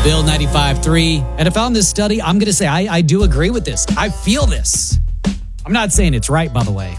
Bill 95.3. And I found this study. I'm going to say I do agree with this. I feel this. I'm not saying it's right, by the way.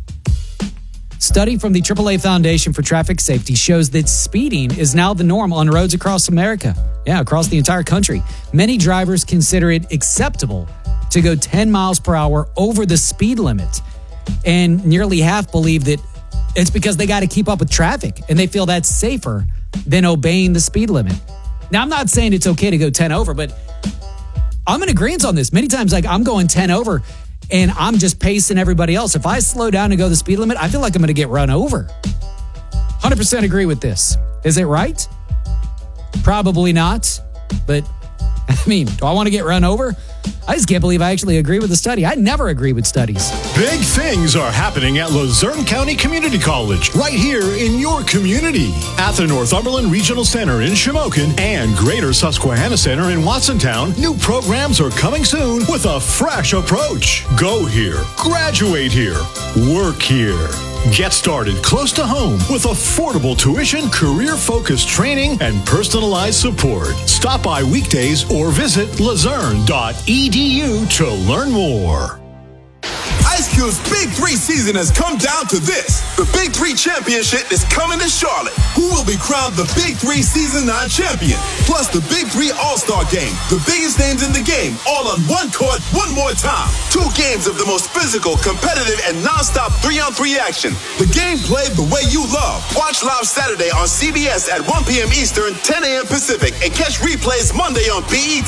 Study from the AAA Foundation for Traffic Safety shows that speeding is now the norm on roads across America. Yeah, across the entire country. Many drivers consider it acceptable to go 10 miles per hour over the speed limit. And nearly half believe that it's because they got to keep up with traffic and they feel that's safer than obeying the speed limit. Now, I'm not saying it's okay to go 10 over, but I'm in agreement on this. Many times, like, I'm going 10 over and I'm just pacing everybody else. If I slow down and go the speed limit, I feel like I'm going to get run over. 100% agree with this. Is it right? Probably not. But, I mean, do I want to get run over? I just can't believe I actually agree with the study. I never agree with studies. Big things are happening at Luzerne County Community College, right here in your community. At the Northumberland Regional Center in Shamokin and Greater Susquehanna Center in Watsontown, new programs are coming soon with a fresh approach. Go here, graduate here, work here. Get started close to home with affordable tuition, career-focused training, and personalized support. Stop by weekdays or visit luzerne.edu to learn more. Ice Cube's Big 3 season has come down to this. The Big 3 Championship is coming to Charlotte. Who will be crowned the Big 3 Season 9 champion? Plus the Big 3 All-Star Game. The biggest names in the game, all on one court, one more time. 2 games of the most physical, competitive, and non-stop 3-on-3 action. The game played the way you love. Watch live Saturday on CBS at 1 p.m. Eastern, 10 a.m. Pacific, and catch replays Monday on BET.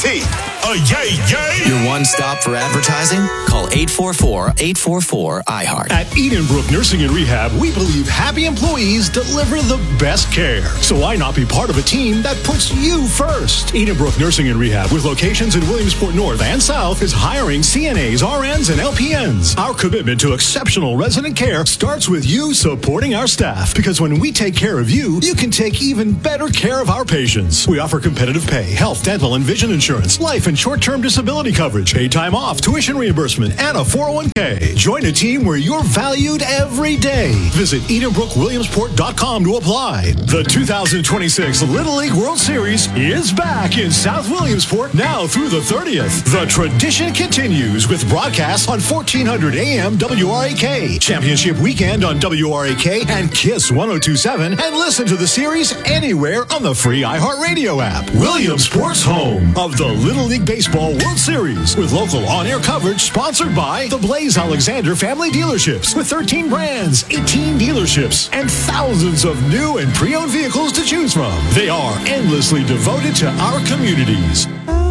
Your one-stop for advertising? Call 844-844-iHeart. At Edenbrook Nursing and Rehab, we believe happy employees deliver the best care. So why not be part of a team that puts you first? Edenbrook Nursing and Rehab, with locations in Williamsport North and South, is hiring CNAs, RNs, and LPNs. Our commitment to exceptional resident care starts with you supporting our staff. Because when we take care of you, you can take even better care of our patients. We offer competitive pay, health, dental, and vision insurance, life and short-term disability coverage, paid time off, tuition reimbursement, and a 401k. Join a team where you're valued every day. Visit EdenbrookWilliamsport.com to apply. The 2026 Little League World Series is back in South Williamsport now through the 30th. The tradition continues with broadcasts on 1400 AM WRAK, Championship Weekend on WRAK and KISS 1027, and listen to the series anywhere on the free iHeartRadio app. Williamsport's home of the Little League Baseball World Series, with local on-air coverage sponsored by the Blaze Alexander Family Dealerships, with 13 brands, 18 dealerships, and thousands of new and pre-owned vehicles to choose from. They are endlessly devoted to our communities.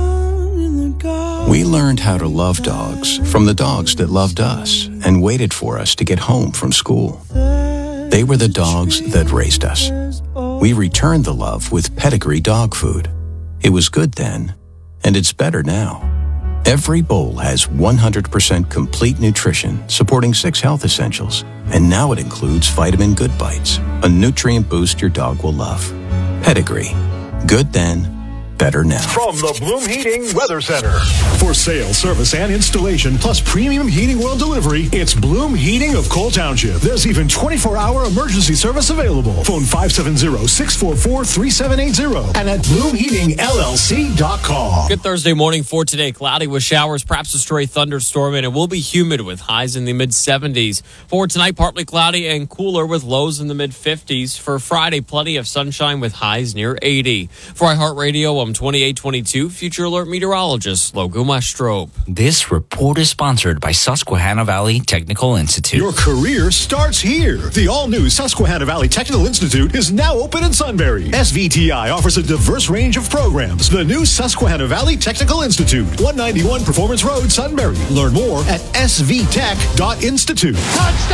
We learned how to love dogs from the dogs that loved us and waited for us to get home from school. They were the dogs that raised us. We returned the love with Pedigree dog food. It was good then, and it's better now. Every bowl has 100% complete nutrition, supporting 6 health essentials. And now it includes Vitamin Good Bites, a nutrient boost your dog will love. Pedigree. Good then, better now. From the Bloom Heating Weather Center. For sale, service, and installation, plus premium heating oil delivery, it's Bloom Heating of Cole Township. There's even 24-hour emergency service available. Phone 570-644-3780 and at BloomHeatingLLC.com. Good Thursday morning for today. Cloudy with showers, perhaps a stray thunderstorm, and it will be humid with highs in the mid-70s. For tonight, partly cloudy and cooler with lows in the mid-50s. For Friday, plenty of sunshine with highs near 80. For iHeartRadio, I'm 2822 Future Alert meteorologist Logan Westrop. This report is sponsored by Susquehanna Valley Technical Institute. Your career starts here. The all-new Susquehanna Valley Technical Institute is now open in Sunbury. SVTI offers a diverse range of programs. The new Susquehanna Valley Technical Institute, 191 Performance Road, Sunbury. Learn more at svtech.institute. Touchdown!